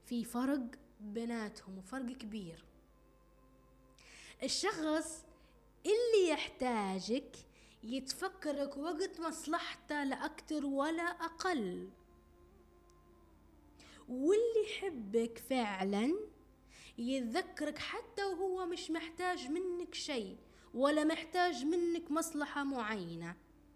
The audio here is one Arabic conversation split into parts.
في فرق بيناتهم وفرق كبير. الشخص اللي يحتاجك يتفكرك وقت مصلحته لا أكتر ولا أقل، واللي يحبك فعلا يتذكرك حتى وهو مش محتاج منك شيء ولا محتاج منك مصلحة معينة.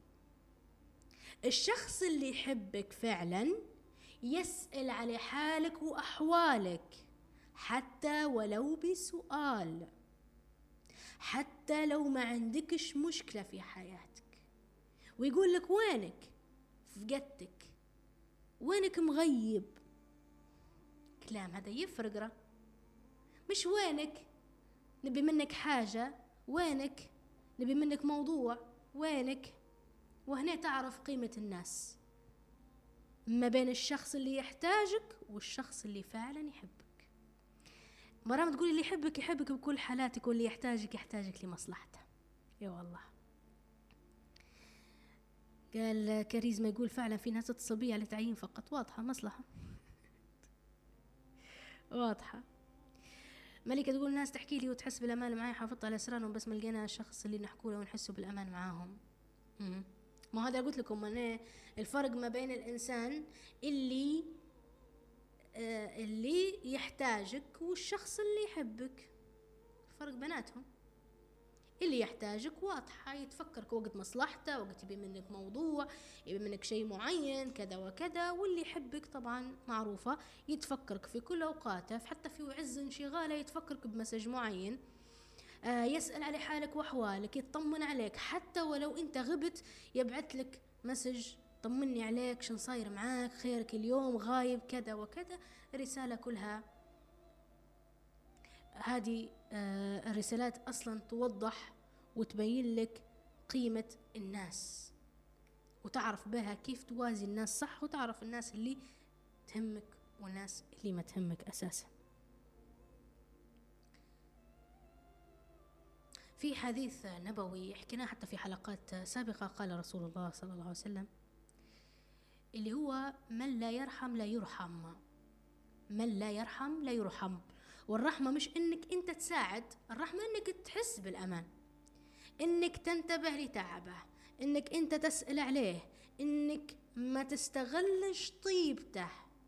الشخص اللي يحبك فعلا يسأل على حالك وأحوالك حتى ولو بسؤال، حتى لو ما عندكش مشكلة في حياتك، ويقول لك وينك، فقدتك، وينك مغيب. كلام هذا يفرق، مش وينك نبي منك حاجة، وينك نبي منك موضوع، وينك. وهنا تعرف قيمة الناس ما بين الشخص اللي يحتاجك والشخص اللي فعلا يحبك. مرام تقولي اللي يحبك يحبك بكل حالاتك، واللي يحتاجك يحتاجك لمصلحته. يا والله. قال كاريزما يقول فعلا في ناس تتصل بي على تعيين فقط، واضحة مصلحة واضحة. ملكة تقول ناس تحكي لي وتحس بالأمان معي، حافظت على أسرارهم بس ما لقينا الشخص اللي نحكوا له ونحسوا بالأمان معاهم. ما هذا قلت لكم أنا الفرق ما بين الإنسان اللي يحتاجك والشخص اللي يحبك، الفرق بيناتهم. اللي يحتاجك واضحة، يتفكرك وقت مصلحته، وقت يبي منك موضوع، يبي منك شيء معين كذا وكذا. واللي يحبك طبعا معروفة، يتفكرك في كل أوقاته، حتى في عز انشغاله يتفكرك بمسج معين، يسأل على حالك وأحوالك، يطمن عليك حتى ولو أنت غبت، يبعث لك مسج طمني عليك، شن صاير معاك، خيرك اليوم، غايب كذا وكذا. رسالة كلها هذه الرسالات أصلا توضح وتبين لك قيمة الناس، وتعرف بها كيف توازي الناس صح، وتعرف الناس اللي تهمك والناس اللي ما تهمك أساسا. في حديث نبوي حكيناه حتى في حلقات سابقة، قال رسول الله صلى الله عليه وسلم اللي هو من لا يرحم لا يرحم، من لا يرحم لا يرحم. والرحمة مش انك انت تساعد، الرحمة انك تحس بالامان، انك تنتبه لتعبه، انك انت تسأل عليه، انك ما تستغلش طيبته.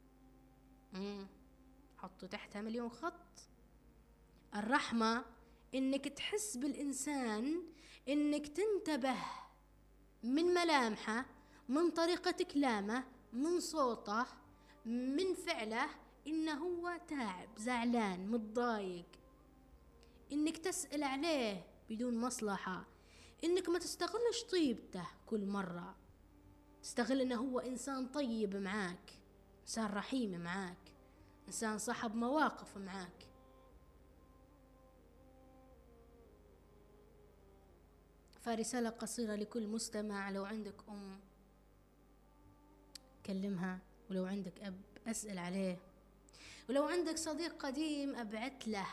حطوا تحتها مليون خط. الرحمة انك تحس بالانسان، انك تنتبه من ملامحه، من طريقة كلامه، من صوته، من فعله، إنه هو تعب، زعلان، متضايق. إنك تسأل عليه بدون مصلحة، إنك ما تستغلش طيبته كل مرة، تستغل إنه هو إنسان طيب معاك، إنسان رحيم معاك، إنسان صاحب مواقف معاك. فرسالة قصيرة لكل مستمع، لو عندك أم كلمها، ولو عندك أب أسأل عليه، ولو عندك صديق قديم أبعت له،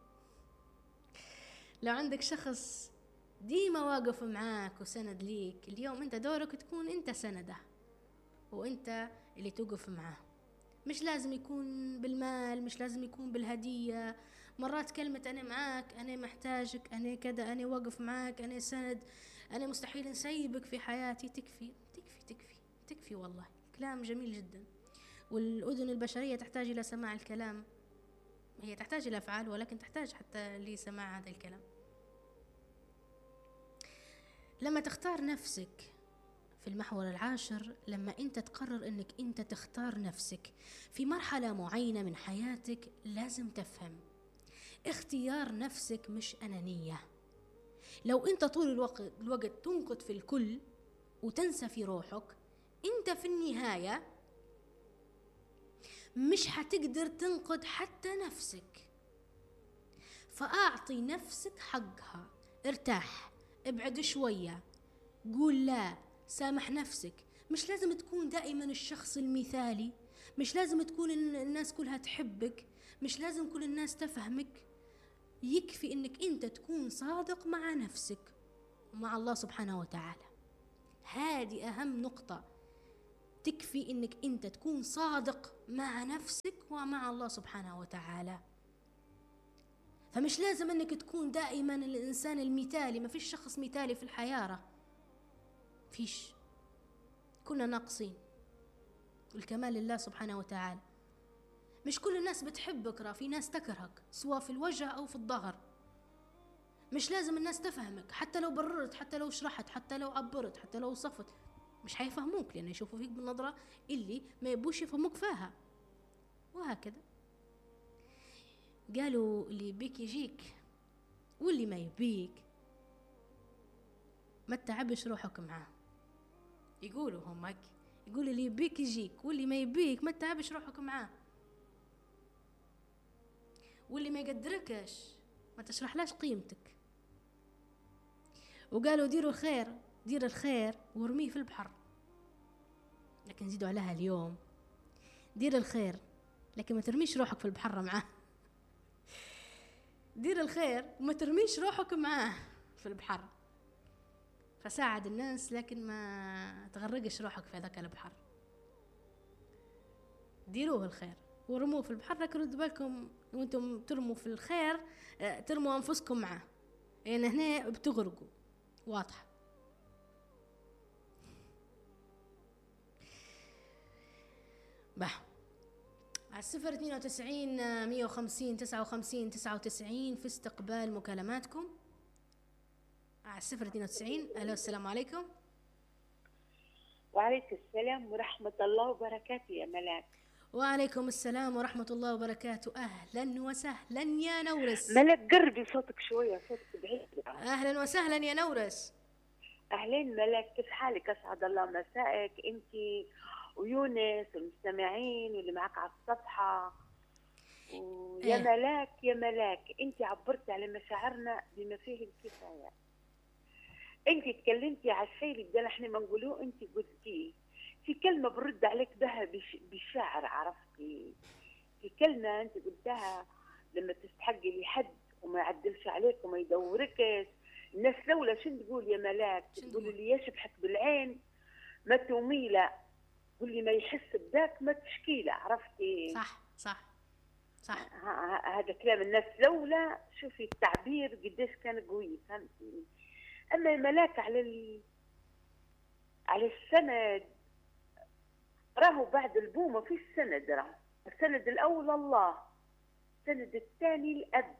لو عندك شخص ديما واقف معاك وسند ليك، اليوم انت دورك تكون انت سنده وانت اللي توقف معاه. مش لازم يكون بالمال، مش لازم يكون بالهدية. مرات كلمة أنا معاك، أنا محتاجك، أنا كذا، أنا واقف معاك، أنا سند، أنا مستحيل نسيبك في حياتي، تكفي تكفي تكفي تكفي. والله كلام جميل جدا. والأذن البشرية تحتاج إلى سماع الكلام، هي تحتاج إلى أفعال ولكن تحتاج حتى لسماع هذا الكلام. لما تختار نفسك في المحور العاشر، لما أنت تقرر أنك أنت تختار نفسك في مرحلة معينة من حياتك، لازم تفهم اختيار نفسك مش أنانية. لو أنت طول الوقت تنقد في الكل وتنسى في روحك، أنت في النهاية مش هتقدر تنقد حتى نفسك. فأعطي نفسك حقها، ارتاح، ابعد شوية، قول لا، سامح نفسك. مش لازم تكون دائما الشخص المثالي، مش لازم تكون الناس كلها تحبك، مش لازم كل الناس تفهمك. يكفي انك انت تكون صادق مع نفسك ومع الله سبحانه وتعالى. هذه اهم نقطة. تكفي انك انت تكون صادق مع نفسك ومع الله سبحانه وتعالى. فمش لازم انك تكون دائما الانسان المثالي، ما فيش شخص مثالي في الحياة، فيش، كنا ناقصين، والكمال لله سبحانه وتعالى. مش كل الناس بتحبك، في ناس تكرهك سواء في الوجه او في الظهر. مش لازم الناس تفهمك، حتى لو بررت، حتى لو شرحت، حتى لو عبرت، حتى لو وصفت، مش حيفهموك، لأن يشوفوا فيك بالنظرة اللي ما يبوش يفهموك فيها. وهكذا قالوا اللي يبيك يجيك، واللي ما يبيك ما تتعبش روحك معاه. يقولوا هم هيك، يقول اللي يبيك يجيك، واللي ما يبيك ما تتعبش روحك معاه. واللي ما يقدركش ما تشرحلاش قيمتك. وقالوا ديروا الخير، دير الخير وارميه في البحر. لكن زيدوا عليها اليوم، دير الخير لكن ما ترميش روحك في البحر معاه. دير الخير وما ترميش روحك معاه في البحر. فساعد الناس لكن ما تغرقش روحك في هذاك البحر. ديروه الخير ورموه في البحر، لكن ردوا بالكم وانتم ترموا في الخير ترموا انفسكم معاه، يعني هنا بتغرقوا. واضحة. على 092 150 59 99 في استقبال مكالماتكم. على 092. ألو، السلام عليكم. وعليكم السلام ورحمة الله وبركاته يا ملاك. وعليكم السلام ورحمة الله وبركاته. أهلا وسهلا يا نورس. ملاك قربي صوتك شوية، صوتك بعيد. أهلا وسهلا يا نورس. أهلين ملاك، كيف حالك؟ أسعد الله مسائك أنت ويونس والمستمعين واللي معك على الصفحة. يا ملاك يا ملاك، أنت عبرت على مشاعرنا بما فيه الكفاية. أنت تكلمتي على الشيء اللي بدنا احنا ما نقولوه، أنت قلتيه. في كلمة برد عليك بها بالشعر، عرفتي؟ في كلمة أنت قلتها لما تستحقي لحد وما يعدلش عليك وما يدوركش. الناس لولا شن تقول يا ملاك؟ تقول اللي يشبحك بالعين ما توميله، واللي ما يحس بذاك ما تشكيله، عرفتي؟ صح صح صح. هذا كلام الناس لولا. شوفي التعبير قديش كان قوي، فهمتي؟ اما يا ملاك على السند، راهو بعد البومه في السند، راهو السند الاول الله، السند الثاني الاب.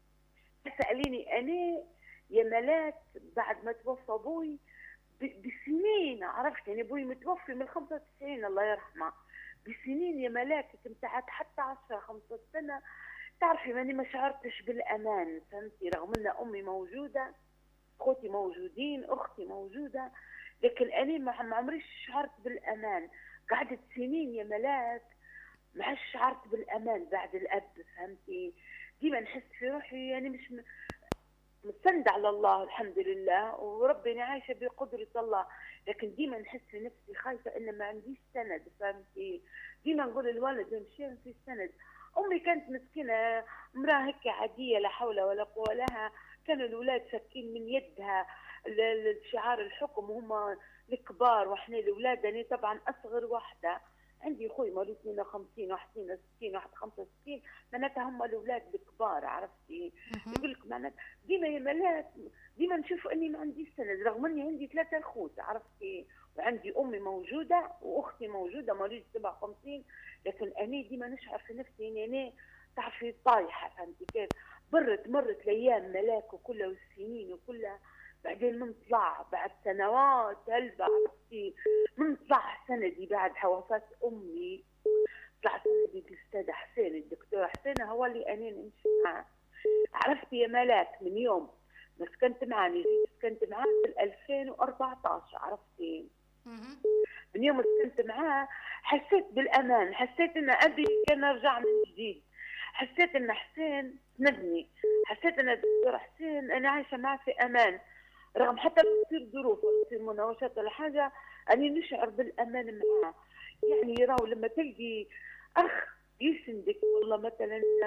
سأليني انا يا ملاك بعد ما توفى ابوي بسنين، عرفت يعني ابوي متوفي من 95 الله يرحمه، بسنين يا ملاك كنت حتى 10-15 سنه، تعرفي ماني ما شعرتش بالامان، فهمتي؟ رغم ان امي موجوده، اخوتي موجودين، اختي موجوده، لكن انا ما عمري شعرت بالامان. قعدت سنين يا ملاك ما عادش شعرت بالامان بعد الاب، فهمتي؟ ديما نحس في روحي يعني مش مستند على الله الحمد لله، وربي عايشه بقدره الله، لكن ديما نحس في نفسي خايفه ان ما عنديش سند، فهمتي؟ ديما نقول الولد يمشي في سند. امي كانت مسكينه امراه هيك عاديه لا حول ولا قوه لها، كانوا الاولاد فاكين من يدها شعار الحكم وهم الكبار واحنا الاولاد. انا طبعا اصغر واحده، عندي اخوي مولود 52 واحد 62 واحد 65، معناتها هم الاولاد الكبار، عرفتي؟ يقول لك معناتها ديما يا ملاك ديما نشوف اني ما عنديش سند، رغم اني عندي 3 اخوات، عرفتي؟ وعندي امي موجوده واختي موجوده مولود 57، لكن انا ديما نشعر في نفسي اني انا تعرفي طايحه، فهمتي كيف؟ مرت الايام ملاك وكلها والسنين وكلها، بعدين من طلع بعد سنوات هلبة، عرفتي؟ من طلع سندي بعد وفاة امي، طلع سندي الاستاذ حسين، الدكتور حسين هو اللي انا نمشي معاه، عرفتي يا ملاك؟ من يوم ما سكنت معاه، سكنت معاه في 2014، عرفتي؟ من يوم ما سكنت معاه حسيت بالامان، حسيت ان ابي كان رجع من جديد، حسيت ان حسين سندني، حسيت ان الدكتور حسين انا عايشه معاه في امان، رغم حتى لو تصير ظروف ولا تصير مناوشات ولا حاجه، اني نشعر بالامان معاه. يعني راهو لما تلقي اخ يسندك والله مثلا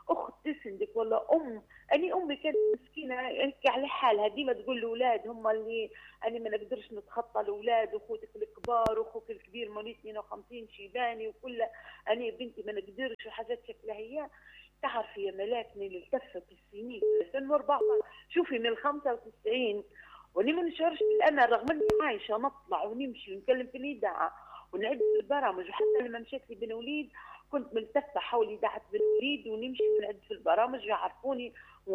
اخت تسندك ولا ام. اني امي كانت مسكينه هيك على حالها، ديما تقول الاولاد هم اللي انا ما نقدرش نتخطى الاولاد، واخوتك الكبار واخوك الكبير مولي 52 شيباني وكلها، انا بنتي ما نقدرش وحاجات شكلها هي. تعرفي يا ملاكني اللي التفت السنين 2014، شوفي من 95 واني ما نشعرش بالامان رغم اني عايشه نطلع ونمشي ونتكلم في الاذاعه ونعد في البرامج. وحتى لما مشيت لي بن وليد كنت ملتفه حول اذاعه بن وليد ونمشي ونعد في البرامج يعرفوني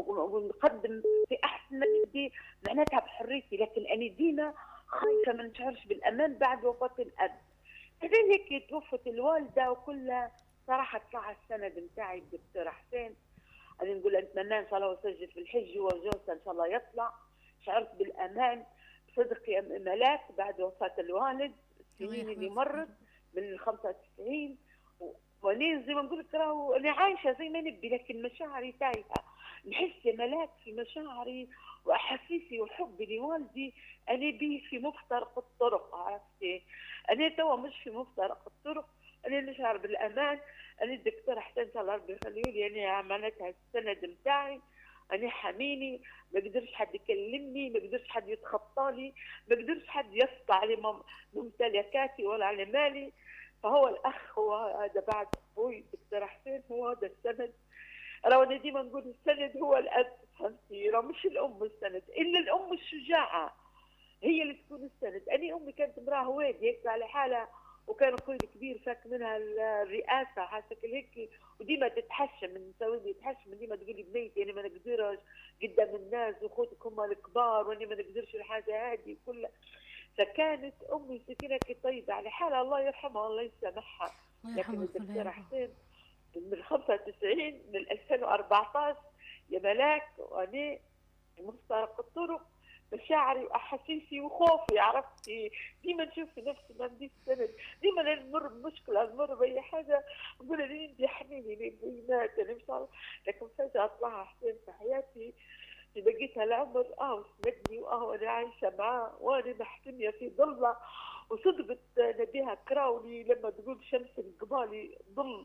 ونقدم في احسن ما نبدي معناتها بحريتي. لكن انا ديما خايفه ما نشعرش بالامان بعد وفاه الاب. بعدين هيك توفت الوالده وكلها صراحه طلع السند نتاعي الدكتور حسين. انا نقول نتمنى ان شاء الله وسجل في الحج وجوزها ان شاء الله يطلع. شعرت بالامان بصدق يا ملاك بعد وفاه الوالد السنين اللي مرت من ال 95. وانا زي ما نقول لك راهو انا عايشه زي ما نبي، لكن مشاعري تايهه. نحس يا ملاك في مشاعري واحاسيسي وحبي لوالدي انا به في مفترق الطرق. عرفتي انا توا مش في مفترق الطرق، انا نشعر بالامان. انا الدكتور حسين ان شاء الله ربي يخليه لي انا معناتها السند نتاعي، انا حميني، ما قدرش حد يكلمني، ما قدرش حد يتخطى لي، ما قدرش حد يسطع على ممتلكاتي ولا على مالي. فهو الاخ هو هذا بعد ابوي الدكتور حسين، هو هذا السند. راه انا ديما نقول السند هو الاب، فهمتي؟ راه مش الام السند، الا الام الشجاعه هي اللي تكون السند. انا امي كانت امراه هوادي هيك على حالها، وكان اخوي الكبير فاك منها الرئاسه حاجه هيك، وديما تتحشم من سوي تتحشم ديما تقول لي بنيتي انا ما نقدرش قدام الناس واخوتك هم الكبار وانا ما نقدرش الحاجه هذه كلها. فكانت امي سكينه طيبه على حالها الله يرحمها الله يسامحها. لكن الدكتور حسين من 95 من 2014 يا ملاك وانا مفترق الطرق، مشاعري واحاسيسي وخوفي. عرفتي ديما نشوف في نفسي ما عنديش سند، ديما نمر بمشكله نمر باي حاجه نقول لي انت حميني لي مات انا مش عارف. لكن فجاه طلع حسين في حياتي في بقيتها العمر وسندني وانا عايشه معاه وانا محتميه في ظله. وصدقت نبيها كراولي لما تقول شمس القبالي ظل،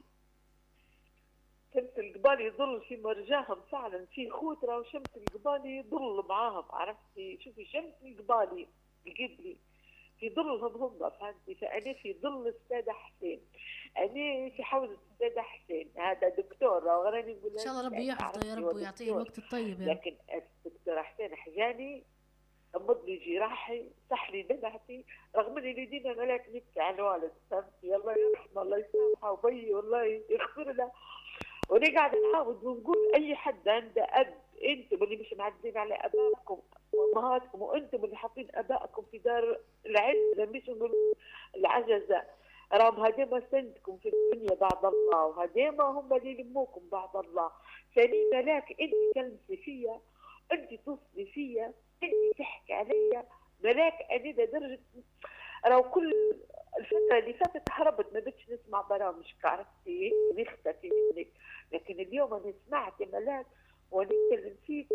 شمس القبالي ظل في مرجاهم فعلا في خوترة وشمس القبالي ظل معاهم. عرفتي شوفي شمس القبالي القبلي في ظلهم هم، فهمتي؟ فأنا في ظل السادة حسين، أنا في حوزة السادة حسين. هذا دكتور راني نقول ان شاء الله ربي يحفظه يا رب ويعطيه الوقت الطيب يا رب. لكن الدكتور حسين حجاني أمض لي جراحي صح لي دمعتي رغم اني ديما ملاك نبكي على الوالد. فهمتي الله يرحمه الله يسامحه وبي والله يغفر له. وانا قاعده نعاود ونقول اي حد عنده اب، انتم اللي مش معدين على ابائكم وامهاتكم، وانتم اللي حاطين ابائكم في دار العز مش نقول العجزه، راهم هذيما سندكم في الدنيا بعد الله، وهذيما هم اللي يلموكم بعد الله. ثاني ملاك انت تلمسي فيا، انت تصلي فيا، انت تحكي عليا ملاك. انا لدرجه راهو كل الفترة اللي فاتت هربت ما بدش نسمع برامجك. عرفتي نختفي منك، لكن اليوم انا سمعت يا ملاك ونتكلم فيك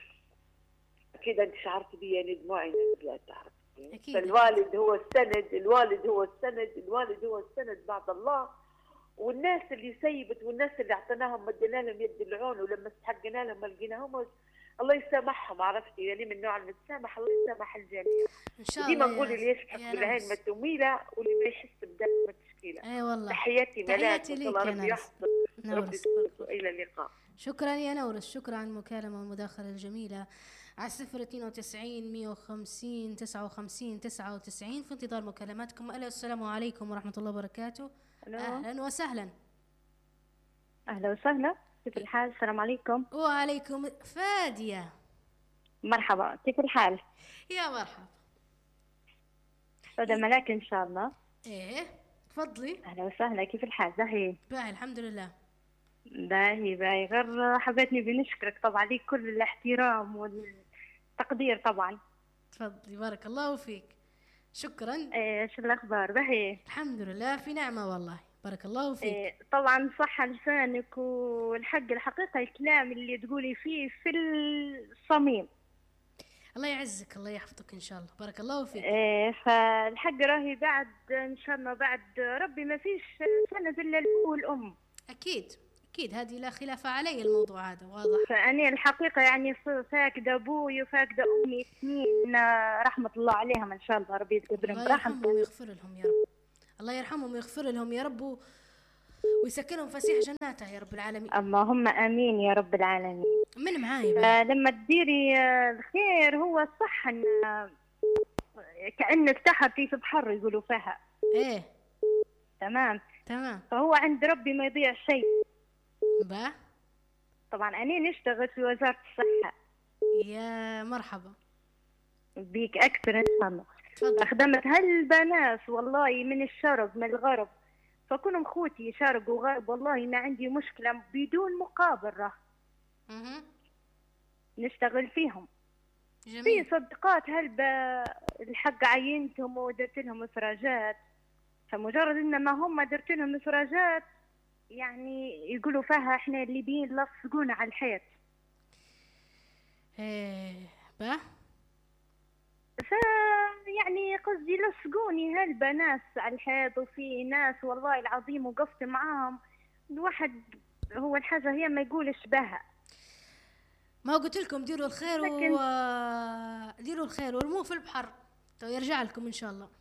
كذا انت شعرت بي يعني دموعي نزلت. عرفتي فالوالد هو السند، الوالد هو السند، الوالد هو السند بعد الله. والناس اللي سيبت والناس اللي اعطيناهم مدينا لهم يد العون ولما استحقنا لهم ما لقيناهمش الله يسامحهم. عرفتي يعني من نوع المتسامح الله يسامح الجميع ان شاء ديما الله. نقول اللي يسحق بالعين ما تميله واللي ما يحس بدم ما تشكيله. اي والله تحياتي ملاك، تحياتي ليك يا ربي يحفظك نورس. الى اللقاء. شكرا يا نورس، شكرا على المكالمه والمداخله الجميله على 092 150 59 99 في انتظار مكالماتكم. السلام عليكم ورحمه الله وبركاته. اهلا وسهلا. اهلا وسهلا، كيف الحال؟ السلام عليكم. وعليكم. فادية مرحبا، كيف الحال؟ يا مرحبا. فادية ملاك ان شاء الله. ايه تفضلي. اهلا وسهلا، كيف الحال؟ باهي باهي الحمد لله. باهي غير حبيتني بنشكرك طبعا ليك كل الاحترام والتقدير طبعا. تفضلي بارك الله فيك. شكرا. ايه شو الاخبار؟ باهي الحمد لله في نعمة والله بارك الله فيك. إيه طبعا صح لسانك والحق الحقيقة الكلام اللي تقولي فيه في الصميم. الله يعزك الله يحفظك ان شاء الله بارك الله فيك. إيه فالحق راهي بعد ان شاء الله بعد ربي ما فيش سند الا الام والام. اكيد أكيد هذه لا خلاف عليه، الموضوع هذا واضح. فأنا الحقيقة يعني فاقدة أبوي وفاقدة أمي سنين، رحمة الله عليهم إن شاء الله، ربي يقدرهم الله يرحمهم ويغفر لهم يا رب. الله يرحمهم ويغفر لهم يا رب، ويسكنهم فسيح جناته يا رب العالمين. اللهم آمين يا رب العالمين. من معاي لما تديري الخير هو الصح إن كأنك تحتي في بحر يقولوا فيها. إيه تمام. فهو عند ربي ما يضيع شيء. طبعا أنا نشتغل في وزارة الصحة. يا مرحبا بيك أكثر إن شاء الله. خدمت هالبنات والله من الشرق من الغرب، فكلهم خوتي شرق وغرب، والله ما عندي مشكلة بدون مقابل نشتغل فيهم. جميل. في صدقات الحق عينتهم ودرت لهم إفراجات، فمجرد إنما هم درت لهم إفراجات يعني يقولوا فيها إحنا الليبيين لصقونا على الحيط. يعني قصدي لصقوني هالبنات على الحيط، وفي ناس والله العظيم وقفت معاهم الواحد هو الحاجة هي ما يقولش بها. ما قلت لكم ديروا الخير ديروا الخير ورموه في البحر تو يرجع لكم إن شاء الله.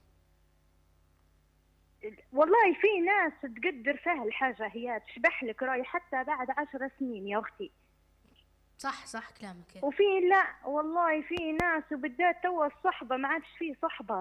والله في ناس تقدر فيها الحاجة هي تشبح لك راي حتى بعد 10 سنين يا أختي. صح كلامك. وفي لا والله في ناس وبالذات توا الصحبة ما عادش فيه صحبة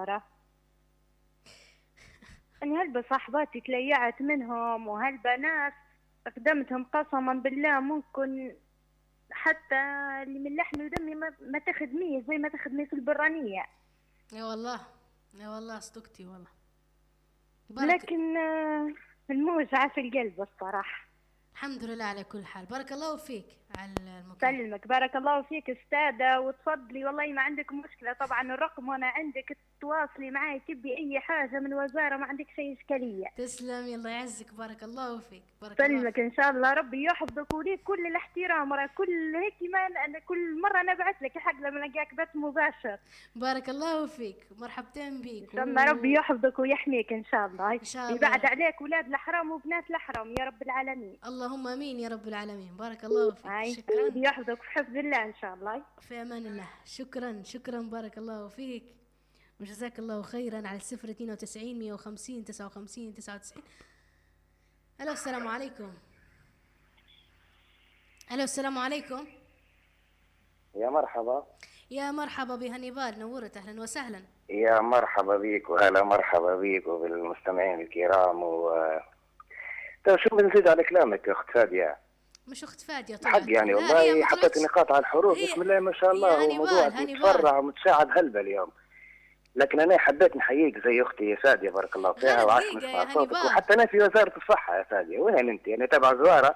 يعني هالبصحباتي تليعت منهم، وهالبنات خدمتهم قسما بالله ممكن حتى اللي من لحمي ودمي ما تخدميه زي ما تخدمي في البرانية. يا والله صدقتي والله. لكن الموجعة في القلب الصراحة. الحمد لله على كل حال. بارك الله فيك على المكان. سلمك. بارك الله فيك استاذة، وتفضلي والله ما عندك مشكلة. طبعا الرقم وانا عندك تواصلي معي تبي اي حاجة من وزارة ما عندك شيء اشكالية. تسلمي الله يعزك. بارك الله فيك. سلمك ان شاء الله ربي يحفظك وليك كل الاحترام. كل هيك ما أنا كل مرة نبعث لك حق لما نلقاك بث مباشر. بارك الله فيك. مرحبتين بيك. ان شاء الله ربي يحفظك ويحميك ان شاء الله. ان شاء الله يبعد عليك اولاد الحرام وبنات الحرام يا رب العالمين. اللهم امين يا رب العالمين. بارك الله فيك. شكرا. ربي يحفظك في حفظ الله ان شاء الله. في امان الله. شكرا بارك الله فيك وجزاك الله خيرا على 092 150 59 99. الو السلام عليكم. السلام عليكم. يا مرحبا بهنيبال، نورت. اهلا وسهلا. يا مرحبا بيك وهلا مرحبا بيك وبالمستمعين الكرام. طيب شو بنزيد على كلامك يا اخت فادية؟ مش اخت فادية طبعا. حق يعني والله حطيت نقاط على الحروف. بسم الله ما شاء الله. هو موضوعك متفرع ومتشعب هلبة اليوم، لكن انا حبيت نحييك زي اختي يا فادية بارك الله فيها، وعاش نسمع صوتك. وحتى انا في وزارة الصحة يا فادية. وين انت؟ انا تبع زوارة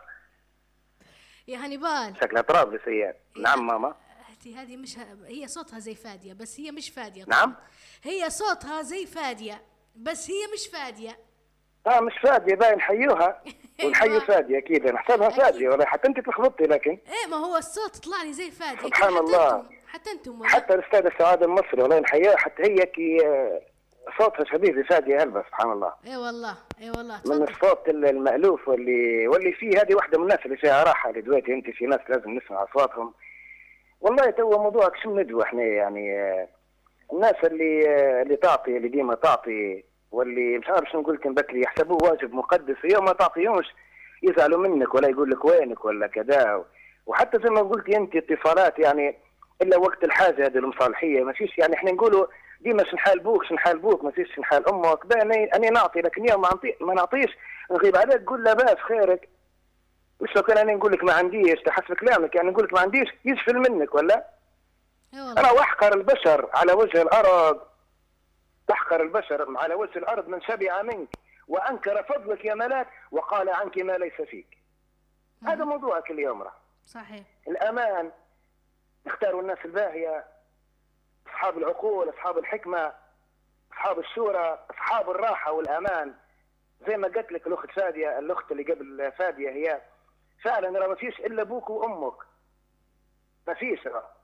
يا هنيبال. شكلها طرابلسية. نعم ماما. هذه مش هي صوتها زي فادية بس هي مش فادية. نعم هي صوتها زي فادية بس هي مش فادية. مش فادية باين نحيوها ونحيي فادية أكيد. نحسبها فادية ولا حتى أنت تلخبطتي. لكن ما هو الصوت طلع لي زي فادية. سبحان الله. حتى أنتم حتى الأستاذة سعاد المصري والله نحييها، حتى هي كي صوتها شبيه بفادية هلبة. سبحان الله. اي والله من الصوت المألوف واللي فيه. هذه واحدة من الناس اللي فيها راحة. اللي دلوقتي أنت في ناس لازم نسمع أصواتهم. والله تو موضوعك شو ندوة احنا يعني الناس اللي تعطي، اللي ديما تعطي، واللي مش عارف شنو قلت بكري يحسبوه واجب مقدس، يوم ما تعطيهمش يزعلوا منك ولا يقول لك وينك ولا كذا. وحتى زي ما قلتي انت اتصالات يعني الا وقت الحاجه. هذه المصالحيه ما فيش يعني احنا نقولوا ديما شنحال بوك ما فيش شنحال امك. انا نعطي، لكن يوم ما نعطيش نغيب عليك تقول لا باس خيرك. مش لو كان انا نقول لك ما عنديش تحسب كلامك يعني نقول لك ما عنديش يجفل منك ولا. انا واحقر البشر على وجه الارض، تحقر البشر على وجه الارض من شبع منك وانكر فضلك يا ملاك وقال عنك ما ليس فيك. هذا موضوعك اليوم. صحيح. الامان اختاروا الناس الباهيه، اصحاب العقول، اصحاب الحكمه، اصحاب الشورى، اصحاب الراحه والامان. زي ما قلت لك الاخت فاديه، الاخت اللي قبل فاديه، هي فعلا ما فيش الا ابوك وامك. ما فيش.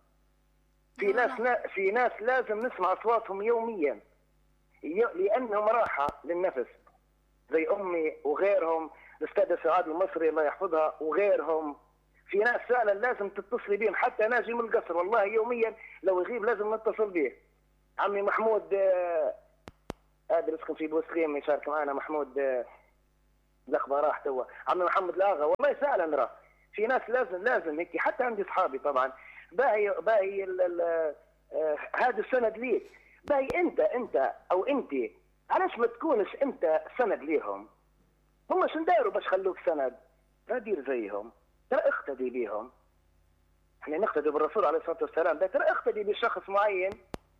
في ناس لازم نسمع اصواتهم يوميا لانهم راحه للنفس، زي امي وغيرهم. الاستاذه سعاد المصري الله يحفظها وغيرهم. في ناس فعلا لازم تتصلي بهم، حتى انا اجي من القصر والله يوميا لو يغيب لازم نتصل به. عمي محمود هذا يسكن في بوسليم يشارك معنا، محمود الاخبار راح توا، عمي محمد الاغا والله فعلا راه في ناس لازم هيك. حتى عندي اصحابي طبعا باهي هذا السند ليك، باهي انت او انت علاش ما تكونش انت سند ليهم؟ هم شو نداروا باش خلوك سند؟ لا دير زيهم، ترى اقتدي بيهم. احنا نقتدي بالرسول عليه الصلاه والسلام، ترى اقتدي بشخص معين.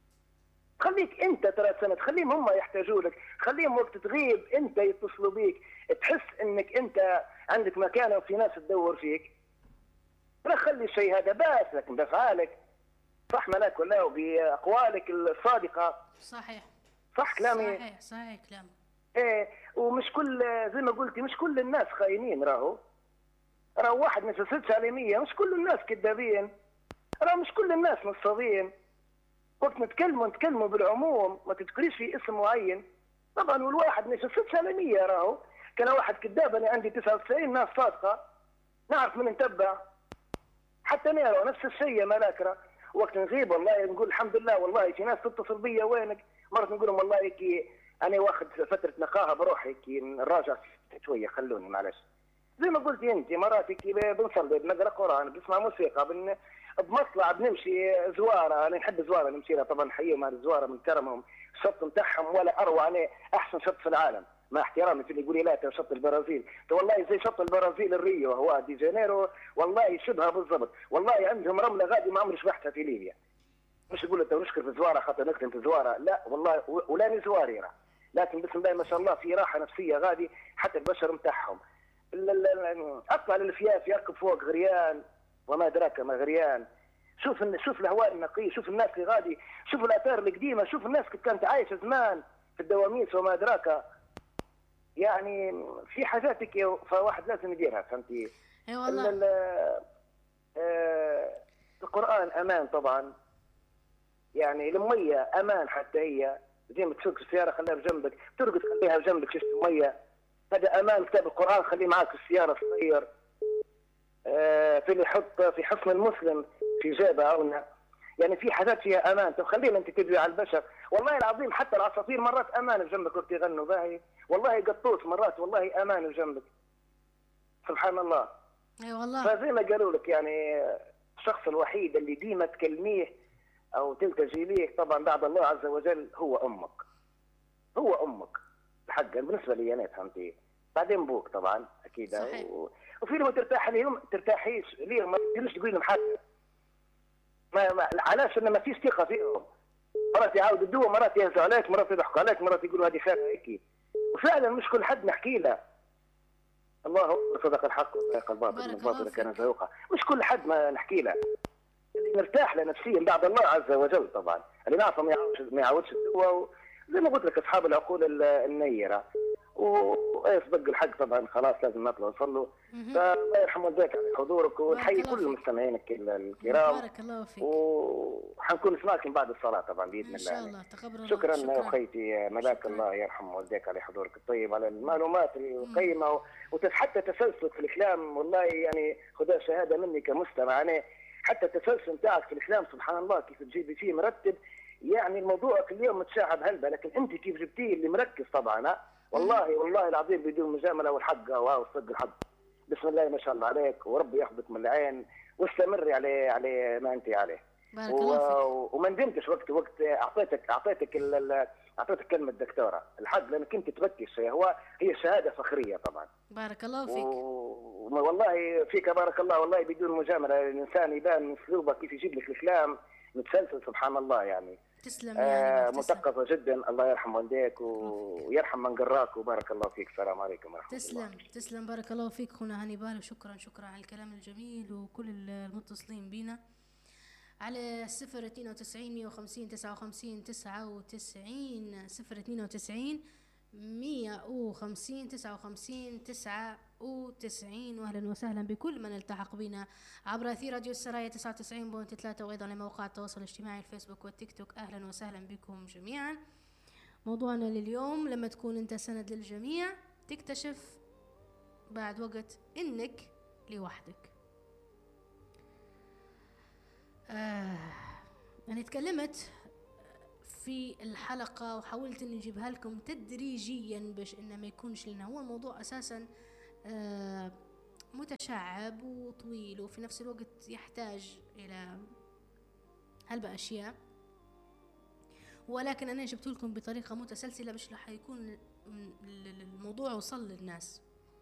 خليك انت ترى سند، خليهم هم يحتاجوا لك، خليهم وقت تغيب انت يتصلوا بيك، تحس انك انت عندك مكانه وفي ناس تدور فيك. لا خلي الشيء هذا باسلك بافعالك، صح ملاك ولا وباقوالك الصادقه. صحيح صح كلامي؟ صحيح كلامك. ايه، ومش كل زي ما قلتي مش كل الناس خاينين، راهو واحد ما يفسدش على 100، مش كل الناس كذابين، مش كل الناس نصابين. وقت نتكلموا بالعموم، ما تذكريش في اسم معين طبعا، والواحد ما يفسدش على 100. راهو كان واحد كذاب، انا عندي 99 ناس صادقه نعرف من نتبع. حتى انا نفس الشيء ملاك، وقت نغيب والله نقول الحمد لله، والله في ناس تتصل بيا وينك، مرات نقول لهم والله كي انا واخد فتره نقاهه بروحي كي نراجع شويه خلوني معلش. زي ما قلتي انت مرات كي بنصلي بنقرا قران بنسمع موسيقى بمطلع بنمشي زواره، انا نحب زواره نمشي لها طبعا، نحييهم على الزواره من كرمهم، الشط نتاعهم ولا اروع، انا احسن شط في العالم مع احترامي في اللي يقول لي لا شط البرازيل، والله زي شط البرازيل الريو هو دي جانيرو، والله شبهها بالضبط، والله عندهم رمله غادي ما عمري شبحتها في ليبيا. مش نقول انت نشكر في زواره خاطر نكتم في زواره، لا والله ولا زواري لكن بسم الله ما شاء الله في راحه نفسيه غادي، حتى البشر نتاعهم. اطلع للفياف يركب فوق غريان وما ادراك ما غريان، شوف الهواء النقي، شوف الناس اللي غادي، شوف الاثار القديمه، شوف الناس اللي كانت عايشه زمان في الدواميس وما ادراك. يعني في حاجات فواحد لازم يديرها، فهمتي؟ اي والله. القران امان طبعا، يعني الميه امان، حتى هي زي ما تسوق السياره خليها بجنبك، ترقد خليها بجنبك، شفت الميه هذا امان. كتاب القران خليه معك في السياره صغير، في اللي يحط في حصن المسلم في جيبه عونه، يعني في حاجات فيها امان. طب خلينا انت تدوي على البشر، والله العظيم حتى العصافير مرات امان بجنبك وقت يغنوا باهي، والله قطوس مرات والله امان بجنبك، سبحان الله. اي والله. فزي ما قالوا لك يعني الشخص الوحيد اللي ديما تكلميه او تلتجي ليه طبعا بعد الله عز وجل هو امك الحق بالنسبه لي انا، فهمتي؟ بعدين بوك طبعا اكيد. وفي لهم ترتاح ليهم ترتاحيش ليهم، ما تقدرش تقول لهم حاجه، علاش؟ انه ما فيش ثقه فيهم، مرات يعاودوا الدواء، مرات يهزوا عليك، مرات يضحكوا عليك، مرات يقولوا هذه خير هيك. وفعلا مش كل حد نحكي له. الله اكبر، صدق الحق وصدق الباطل، الباطل كان زهوقا. مش كل حد ما نحكي له، اللي نرتاح له نفسيا بعد الله عز وجل طبعا، اللي نعرفه ما يعاودش الدواء، زي ما قلت لك اصحاب العقول النيره. ويصدق الحق طبعا، خلاص لازم نطلع نصلوا. فالله يرحم والديك على حضورك، ونحيي كل مستمعينك الكرام. بارك الله فيك. وحنكون نسمعكم بعد الصلاه طبعا باذن الله. ان شاء الله. تقبل الله. شكرا اخيتي ملاك، الله يرحم والديك على حضورك الطيب، على المعلومات القيمه، وحتى تسلسلك في الكلام، والله يعني خذها شهاده مني كمستمع. انا حتى التسلسل نتاعك في الكلام سبحان الله كيف تجيبي فيه مرتب، يعني الموضوع كل يوم متشعب هلبة، لكن انت كيف جبتيه اللي مركز طبعا. والله العظيم بدون مجامله والحق والصدق الحق. بسم الله ما شاء الله عليك، وربي ياخذك من العين، واستمري على ما انت عليه. بارك الله فيك. وما ندمتش وقت اعطيتك كلمه دكتوره الحق، لانك انت تركز. هي شهاده فخريه طبعا. بارك الله فيك. والله فيك بارك الله، والله بدون مجامله الانسان يبان من اسلوبه كيف يجيب لك الكلام متسلسل سبحان الله يعني. تسلم يعني مثقفه جدا، الله يرحم والديك ويرحم من قراك، وبارك الله فيك. السلام عليكم ورحمه الله. تسلم بارك الله فيك اخونا هانيبال، وشكرا على الكلام الجميل، وكل المتصلين بينا على 092 150 59 99 092 150 59 99. واهلا وسهلا بكل من التحق بنا عبر اثير راديو السرايا 99.3، وايضا على مواقع التواصل الاجتماعي الفيسبوك والتيك توك. اهلا وسهلا بكم جميعا. موضوعنا لليوم: لما تكون انت سند للجميع تكتشف بعد وقت انك لوحدك. انا تكلمت في الحلقة وحاولت اني اجيبها لكم تدريجيا باش انه ما يكونش لنا، هو الموضوع اساسا متشعب وطويل وفي نفس الوقت يحتاج الى هلبة اشياء، ولكن انا جبت لكم بطريقة متسلسلة باش راح يكون الموضوع وصل للناس.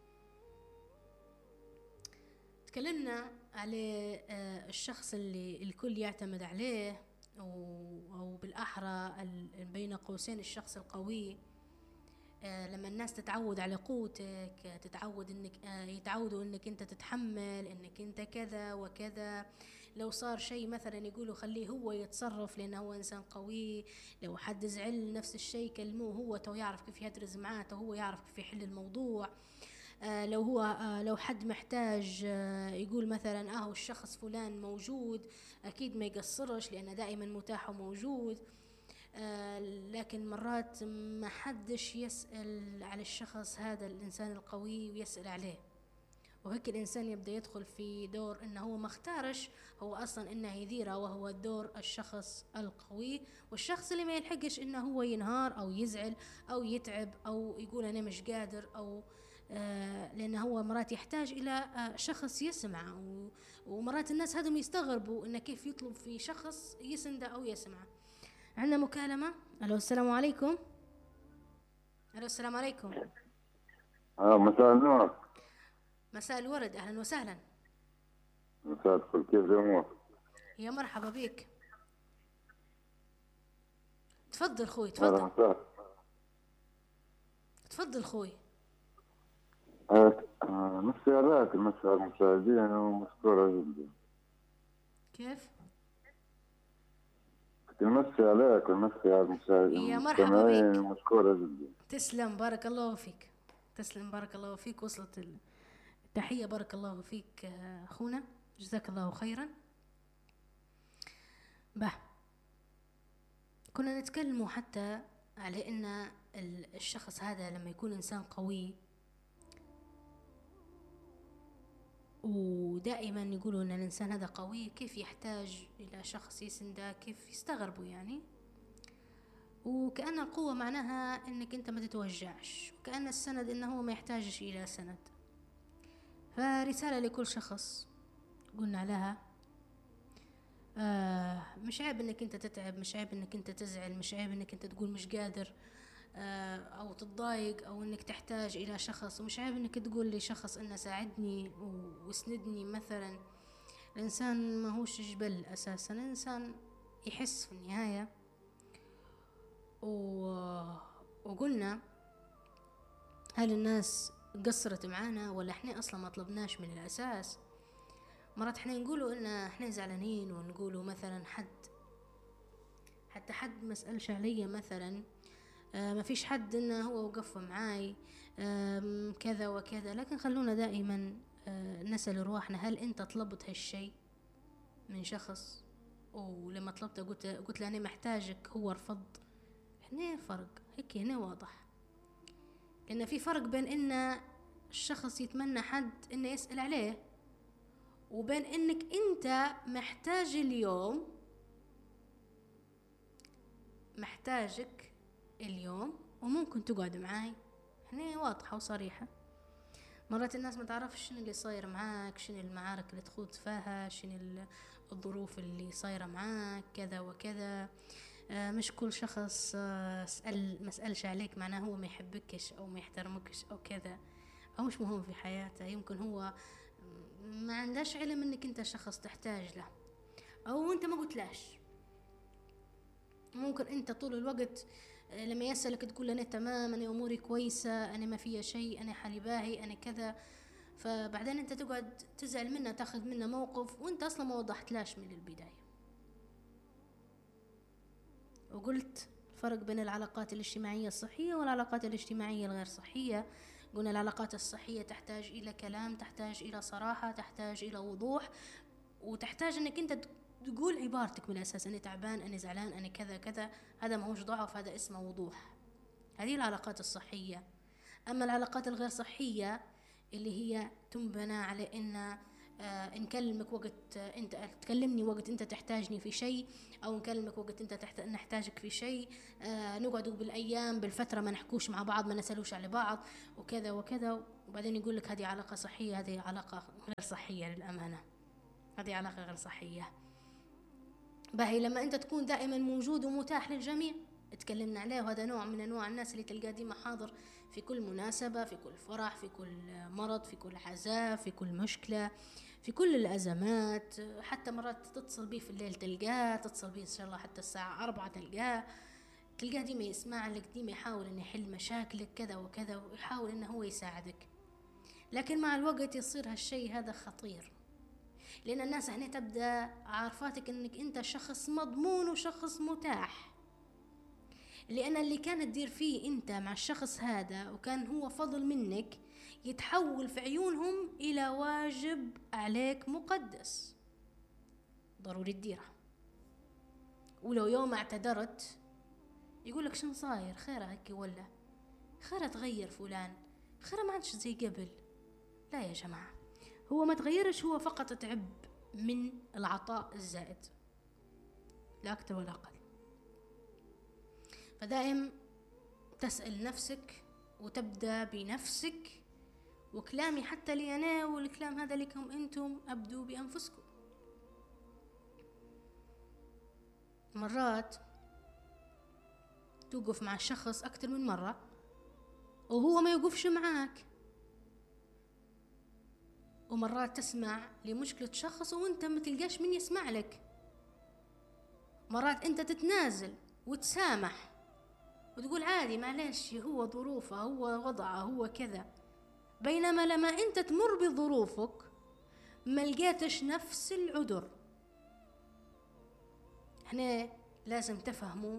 تكلمنا على الشخص اللي الكل يعتمد عليه، أو بالأحرى بين قوسين الشخص القوي. لما الناس تتعود على قوتك، تتعود انك يتعودوا انك انت تتحمل، انك انت كذا وكذا. لو صار شيء مثلا يقولوا خليه هو يتصرف لانه هو انسان قوي. لو حد زعل نفس الشيء كلموه، هو تو يعرف كيف يهدرز معاه، هو يعرف كيف يحل الموضوع. لو حد محتاج يقول مثلا الشخص فلان موجود، اكيد ما يقصرش لانه دائما متاح وموجود. لكن مرات ما حدش يسأل على الشخص هذا الانسان القوي ويسأل عليه، وهيك الانسان يبدأ يدخل في دور انه هو ما اختارش هو اصلا انه يديره، وهو دور الشخص القوي. والشخص اللي ما يلحقش انه هو ينهار او يزعل او يتعب او يقول انا مش قادر، او لأنه هو مرات يحتاج إلى شخص يسمع. ومرات الناس هذم يستغربوا إنه كيف يطلب في شخص يسنده أو يسمع. عندنا مكالمة. ألو السلام عليكم. ألو السلام عليكم. مساء النور. مساء الورد، أهلا وسهلا. مساء الفل، كيف الأمور؟ يا مرحبا بك. تفضل خوي، تفضل. تفضل خوي. مسي عليك ومسي على المشاهدين ومشكورة جدا. كيف؟ مسي عليك ومسي على المشاهدين. يا مرحبا بك. مشكورة جدا. تسلم، بارك الله فيك. تسلم، بارك الله فيك. وصلت التحية، بارك الله فيك أخونا، جزاك الله خيرا. كنا نتكلموا حتى على أن الشخص هذا لما يكون إنسان قوي، ودائما يقولوا ان الانسان هذا قوي، كيف يحتاج الى شخص يسنده، كيف يستغربوا يعني. وكأن القوة معناها انك انت ما تتوجعش، وكأن السند انه هو ما يحتاجش الى سند. فرسالة لكل شخص قلنا لها مش عيب انك انت تتعب، مش عيب انك انت تزعل، مش عيب انك انت تقول مش قادر او تتضايق، او انك تحتاج الى شخص. ومش عيب انك تقول لشخص انه ساعدني واسندني مثلا. الانسان ما هوش جبل اساسا، الانسان يحس في النهاية. وقلنا هل الناس قصرت معانا ولا احنا اصلا ما طلبناش من الاساس. مرات احنا نقولوا ان احنا زعلانين، ونقولوا مثلا حتى حد ما سألش عليا مثلا، ما فيش حد انه هو وقف معاي كذا وكذا. لكن خلونا دائما نسأل رواحنا، هل انت طلبت هالشيء من شخص؟ ولما طلبته قلت له انا محتاجك، هو رفض. هنا فرق، هيك هنا واضح. لان في فرق بين ان الشخص يتمنى حد انه يسأل عليه، وبين انك انت محتاج اليوم، محتاجك اليوم وممكن تقعد معاي. هنا واضحة وصريحة. مرات الناس ما تعرفش شنو اللي صاير معاك، شنو المعارك اللي تخوض فيها، شنو الظروف اللي صايرة معاك كذا وكذا. مش كل شخص ما سألش عليك معناه هو ما يحبكش او ما يحترمكش او كذا، او مش مهم في حياته. يمكن هو ما عندهش علم انك انت شخص تحتاج له، او انت ما قلتلاش. ممكن انت طول الوقت لما يسألك تقول انا تمام، انا اموري كويسة، انا ما فيها شيء، انا حالي باهي، انا كذا. فبعدين انت تقعد تزعل منه، تاخذ منه موقف وانت اصلا ما وضحتلاش من البداية. وقلت الفرق بين العلاقات الاجتماعية الصحية والعلاقات الاجتماعية الغير صحية. قلنا العلاقات الصحية تحتاج الى كلام، تحتاج الى صراحة، تحتاج الى وضوح، وتحتاج انك انت تقول عبارتك من الأساس. أنا تعبان، أنا زعلان، أنا كذا كذا. هذا ما هوش ضعف، هذا اسمه وضوح. هذه العلاقات الصحية. أما العلاقات الغير صحية اللي هي تنبنى على إن نكلمك وقت أنت تكلمني، وقت أنت تحتاجني في شيء، أو نكلمك وقت أنت نحتاجك في شيء. نقعدوا بالأيام بالفترة ما نحكوش مع بعض، ما نسألوش على بعض وكذا وكذا، وبعدين يقول لك هذه علاقة صحية، هذه علاقة غير صحية للأمانة، هذه علاقة غير صحية. باهي لما أنت تكون دائما موجود ومتاح للجميع، تكلمنا عليه، وهذا نوع من أنواع الناس اللي تلقاه ديما حاضر في كل مناسبة، في كل فرح، في كل مرض، في كل عزاء، في كل مشكلة، في كل الأزمات. حتى مرات تتصل بيه في الليل تلقاه، تتصل بيه إن شاء الله حتى الساعة 4 تلقاه ديما يسمع لك، ديما يحاول أن يحل مشاكلك كذا وكذا، ويحاول أنه هو يساعدك. لكن مع الوقت يصير هالشيء هذا خطير، لأن الناس هنا تبدأ عارفاتك أنك أنت شخص مضمون وشخص متاح، لأن اللي كانت تدير فيه أنت مع الشخص هذا وكان هو فضل منك، يتحول في عيونهم إلى واجب عليك مقدس ضروري تديره. ولو يوم اعتذرت يقولك شن صاير، خيره هيك، ولا خيره تغير فلان، خيره ما عادش زي قبل. لا يا جماعة، هو ما تغيرش، هو فقط تعب من العطاء الزائد، لا أكثر ولا أقل. فدائم تسأل نفسك وتبدأ بنفسك، وكلامي حتى لي أنا والكلام هذا لكم أنتم، أبدوا بأنفسكم. مرات توقف مع الشخص أكثر من مرة وهو ما يوقفش معاك، ومرات تسمع لمشكلة شخص وانت ما تلقاش من يسمع لك. مرات انت تتنازل وتسامح وتقول عادي معلش، هو ظروفه، هو وضعه، هو كذا، بينما لما انت تمر بظروفك ما لقيتش نفس العذر. هنا لازم تفهموا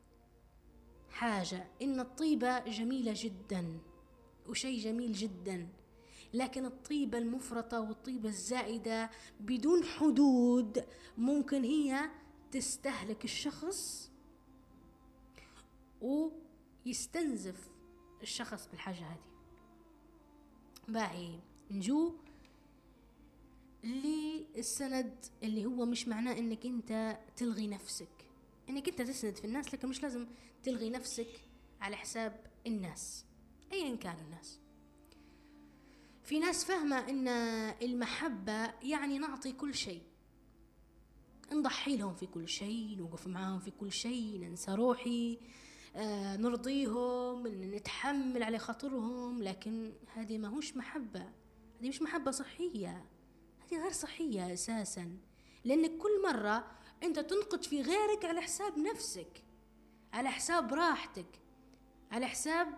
حاجة، إن الطيبة جميلة جدا وشيء جميل جدا، لكن الطيبة المفرطة والطيبة الزائدة بدون حدود ممكن هي تستهلك الشخص ويستنزف الشخص بالحاجة هذه. باهي نجو للسند، اللي هو مش معناه انك انت تلغي نفسك، انك انت تسند في الناس، لكن مش لازم تلغي نفسك على حساب الناس ايا كانوا الناس. في ناس فاهمة ان المحبة يعني نعطي كل شيء، نضحي لهم في كل شيء، نوقف معاهم في كل شيء، ننسى روحي، نرضيهم، نتحمل على خاطرهم. لكن هذه ما هوش محبة، هذه مش محبة صحية، هذه غير صحية أساسا، لأنك كل مرة أنت تنقد في غيرك على حساب نفسك، على حساب راحتك، على حساب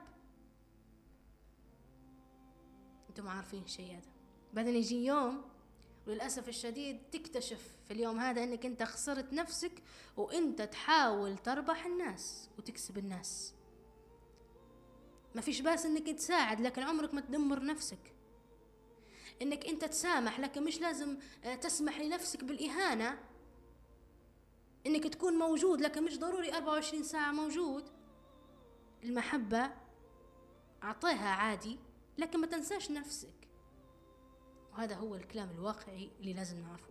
أنتم عارفين شيء هذا. بعدين يجي يوم وللأسف الشديد تكتشف في اليوم هذا أنك أنت خسرت نفسك، وأنت تحاول تربح الناس وتكسب الناس. ما فيش باس أنك تساعد، لكن عمرك ما تدمر نفسك. أنك أنت تسامح، لكن مش لازم تسمح لنفسك بالإهانة. أنك تكون موجود، لكن مش ضروري 24 ساعة موجود. المحبة أعطيها عادي، لكن ما تنساش نفسك. وهذا هو الكلام الواقعي اللي لازم نعرفه.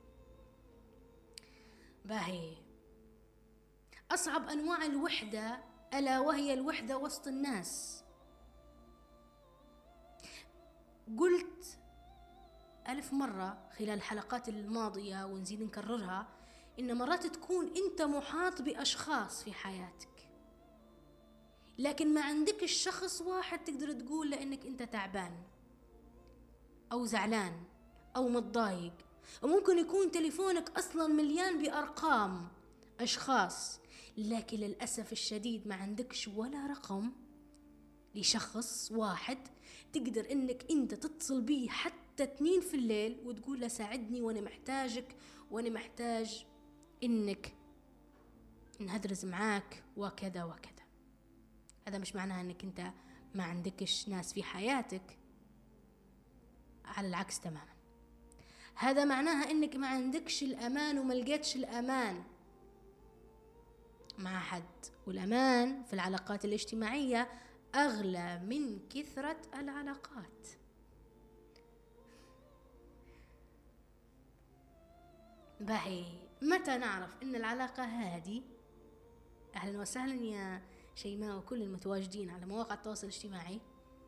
باهي أصعب أنواع الوحدة ألا وهي الوحدة وسط الناس. قلت 1000 مرة خلال الحلقات الماضية ونزيد نكررها، إن مرات تكون أنت محاط بأشخاص في حياتك، لكن ما عندك الشخص واحد تقدر تقول لأنك أنت تعبان أو زعلان أو متضايق. وممكن يكون تليفونك أصلا مليان بأرقام أشخاص، لكن للأسف الشديد ما عندكش ولا رقم لشخص واحد تقدر إنك أنت تتصل بيه حتى 2 في الليل وتقول له ساعدني وأنا محتاجك، وأنا محتاج إنك نهدرز معاك وكذا وكذا. هذا مش معناه إنك أنت ما عندكش ناس في حياتك، على العكس تماما. هذا معناها إنك ما عندكش الأمان وما لقيتش الأمان مع حد. والأمان في العلاقات الاجتماعية أغلى من كثرة العلاقات. باهي، متى نعرف ان العلاقة هذه؟ اهلا وسهلا يا شيماء وكل المتواجدين على مواقع التواصل الاجتماعي.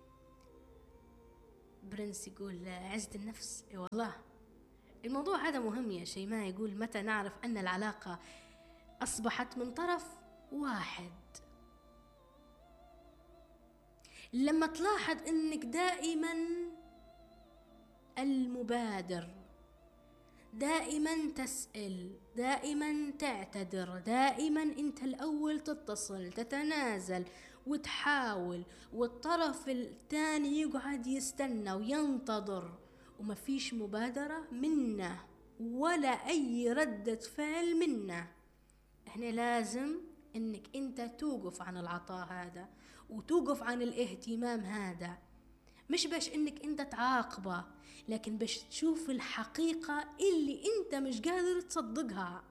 برنس يقول عزة النفس. اي والله الموضوع هذا مهم يا شيماء. يقول متى نعرف ان العلاقة اصبحت من طرف واحد؟ لما تلاحظ انك دائما المبادر، دائما تسأل، دائما تعتذر، دائما انت الاول تتصل تتنازل وتحاول، والطرف الثاني يقعد يستنى وينتظر وما فيش مبادرة منه ولا اي ردة فعل منه. احنا لازم انك انت توقف عن العطاء هذا وتوقف عن الاهتمام هذا، مش باش انك انت تعاقبه، لكن باش تشوف الحقيقة اللي انت مش قادر تصدقها.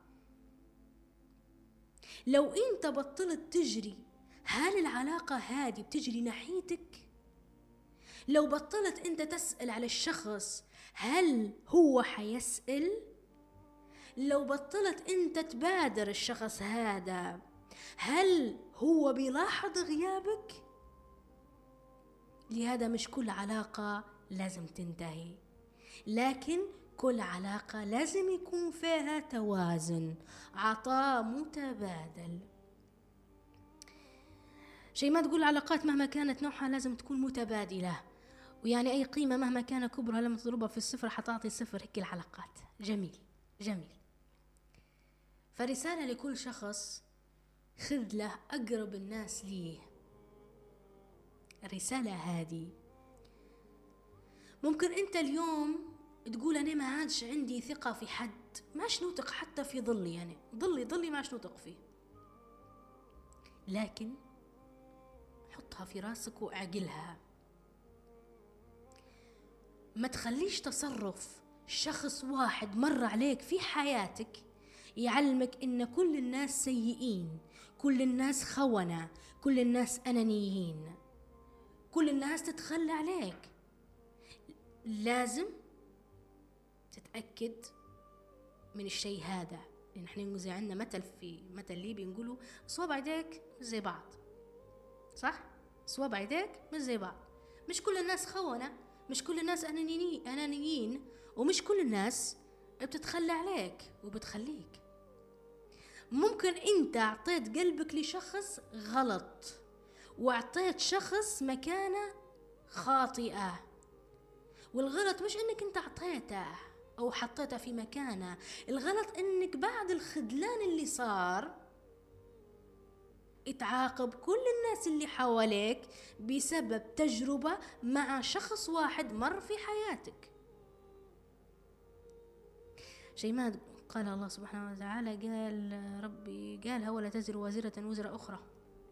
لو انت بطلت تجري، هل العلاقة هذه بتجري ناحيتك؟ لو بطلت انت تسأل على الشخص، هل هو حيسأل؟ لو بطلت انت تبادر الشخص هذا، هل هو بيلاحظ غيابك؟ لهذا مش كل علاقة لازم تنتهي، لكن كل علاقة لازم يكون فيها توازن، عطاء متبادل. شيماء تقول العلاقات مهما كانت نوعها لازم تكون متبادلة، ويعني أي قيمة مهما كان كبرها لما تضربها في الصفر حتعطي صفر. هيك العلاقات. جميل جميل. فرسالة لكل شخص، خذ له أقرب الناس ليه. الرسالة هذه ممكن أنت اليوم تقول أنا ما عادش عندي ثقة في حد، ماش نوثق حتى في ظلي، يعني ظلي ماش نوثق فيه، لكن حطها في راسك واعقلها. ما تخليش تصرف شخص واحد مر عليك في حياتك يعلمك إن كل الناس سيئين، كل الناس خونة، كل الناس أنانيين، كل الناس تتخلى عليك. لازم تتأكد من الشيء هذا، لأن احنا زي عندنا مثل ليبي نقولوا صوابع يديك مش زي بعض، صح؟ صوابع يديك مش زي بعض. مش كل الناس خونة، مش كل الناس أنانيين، ومش كل الناس بتتخلى عليك وبتخليك. ممكن انت اعطيت قلبك لشخص غلط، واعطيت شخص مكانة خاطئة، والغلط مش انك انت اعطيته او حطيته في مكانه، الغلط انك بعد الخذلان اللي صار اتعاقب كل الناس اللي حواليك بسبب تجربة مع شخص واحد مر في حياتك. شيماء قال الله سبحانه وتعالى، قال ربي قالها ولا تزر وازرة وزر أخرى.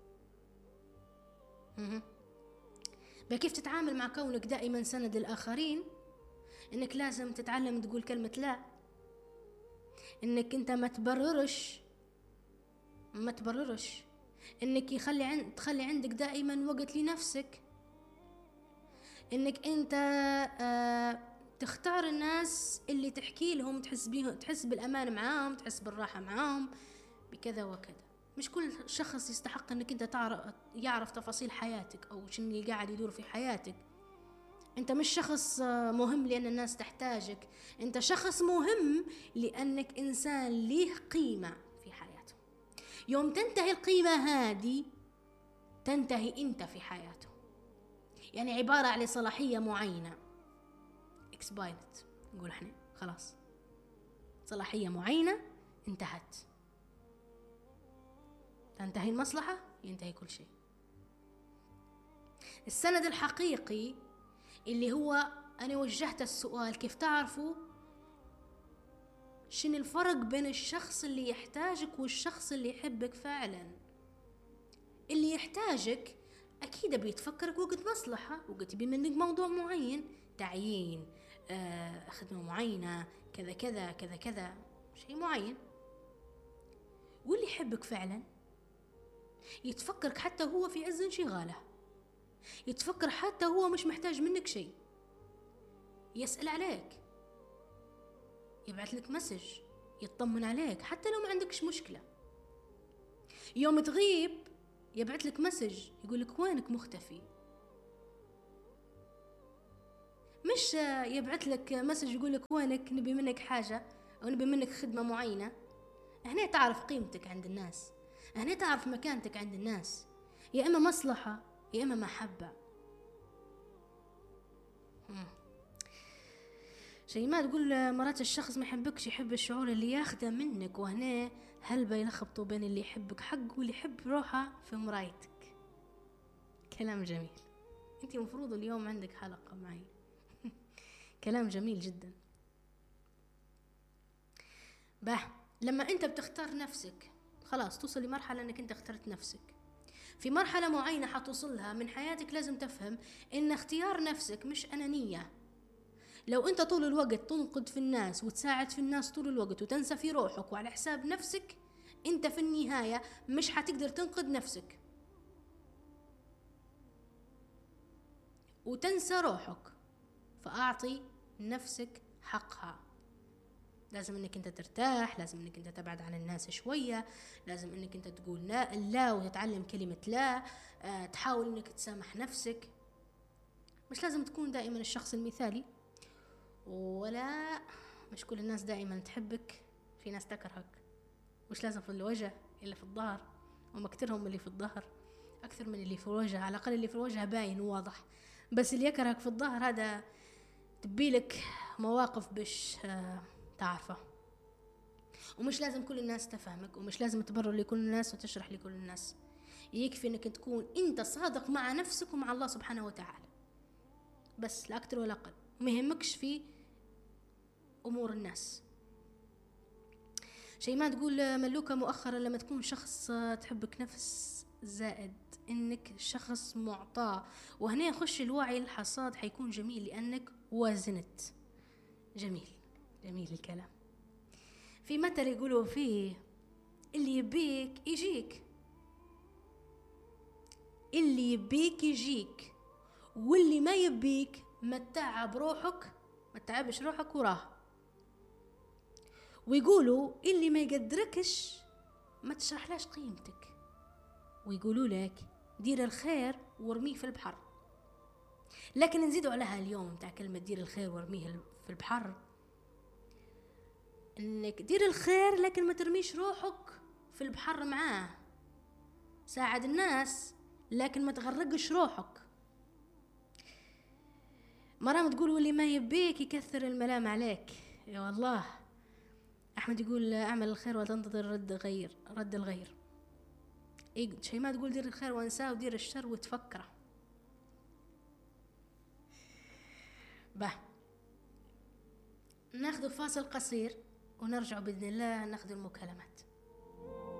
كيف تتعامل مع كونك دائما سند الآخرين؟ إنك لازم تتعلم تقول كلمة لا، إنك أنت ما تبررش، إنك تخلي عندك دائما وقت لنفسك، إنك أنت تختار الناس اللي تحكي لهم تحس بالأمان معاهم، تحس بالراحة معاهم، بكذا وكذا. مش كل شخص يستحق انك انت يعرف تفاصيل حياتك او شنو اللي قاعد يدور في حياتك. انت مش شخص مهم لان الناس تحتاجك، انت شخص مهم لانك انسان ليه قيمة في حياته. يوم تنتهي القيمة هذه تنتهي انت في حياته، يعني عبارة على صلاحية معينة expired، نقول احنا خلاص صلاحية معينة انتهت، تنتهي المصلحة ينتهي كل شيء. السند الحقيقي اللي هو أنا وجهت السؤال كيف تعرفوا شن الفرق بين الشخص اللي يحتاجك والشخص اللي يحبك فعلا. اللي يحتاجك أكيد بيتفكرك وقت مصلحة، وقت يبي منك موضوع معين، تعيين، خدمة معينة، كذا كذا كذا كذا، شيء معين. واللي يحبك فعلا يتفكرك حتى هو في عز انشغاله، يتفكر حتى هو مش محتاج منك شيء، يسأل عليك، يبعث لك مسج، يطمن عليك حتى لو ما عندكش مشكلة. يوم تغيب يبعث لك مسج يقول لك وينك مختفي، مش يبعث لك مسج يقول لك وينك نبي منك حاجة أو نبي منك خدمة معينة. هنا تعرف قيمتك عند الناس، هنا تعرف مكانتك عند الناس، يا إما مصلحة يا إما محبة. شيماء تقول مرات الشخص ما يحبكش، يحب الشعور اللي ياخده منك، وهنا هل بيلخبطوا بين اللي يحبك حق واللي يحب روحه في مرايتك. كلام جميل، انت مفروض اليوم عندك حلقة معي. كلام جميل جدا. لما انت بتختار نفسك خلاص توصل لمرحلة انك انت اخترت نفسك. في مرحلة معينة حتوصلها من حياتك لازم تفهم ان اختيار نفسك مش أنانية. لو انت طول الوقت تنقد في الناس وتساعد في الناس طول الوقت وتنسى في روحك وعلى حساب نفسك، انت في النهاية مش حتقدر تنقد نفسك وتنسى روحك. فأعطي نفسك حقها. لازم انك انت ترتاح، لازم انك انت تبعد عن الناس شوية، لازم انك انت تقول لا وتتعلم كلمة لا. تحاول انك تسامح نفسك. مش لازم تكون دائما الشخص المثالي، ولا مش كل الناس دائما تحبك، في ناس تكرهك. مش لازم في الوجه إلا في الظهر، وما كترهم اللي في الظهر أكثر من اللي في الوجه. على الأقل اللي في الوجه باين وواضح، بس اللي يكرهك في الظهر هذا تبيلك مواقف بش تعرفه. ومش لازم كل الناس تفهمك، ومش لازم تبرر لكل الناس وتشرح لكل الناس. يكفي انك تكون انت صادق مع نفسك ومع الله سبحانه وتعالى بس، لا أكتر ولا أقل. ما يهمكش في أمور الناس. شيماء تقول ملوكة مؤخرا لما تكون شخص تحبك نفس زائد إنك شخص معطاء، وهنا يخش الوعي الحصاد حيكون جميل لأنك وازنت. جميل جميل الكلام. في مثل يقولوا فيه اللي يبيك يجيك، اللي يبيك يجيك، واللي ما يبيك ما تتعب روحك، ما تتعبش روحك وراه. ويقولوا اللي ما يقدركش ما تشرحلاش قيمتك، ويقولوا لك دير الخير وارميه في البحر. لكن نزيدوا عليها اليوم تاع كلمة دير الخير وارميه في البحر، انك دير الخير لكن ما ترميش روحك في البحر معاه. ساعد الناس لكن ما تغرقش روحك. مرام تقول واللي ما يبيك يكثر الملام عليك. يا والله. أحمد يقول أعمل الخير وتنتظر رد الغير. شيماء تقول دير الخير وانساه ودير الشر وتفكره. ناخذ فاصل قصير ونرجع بإذن الله ناخذ المكالمات.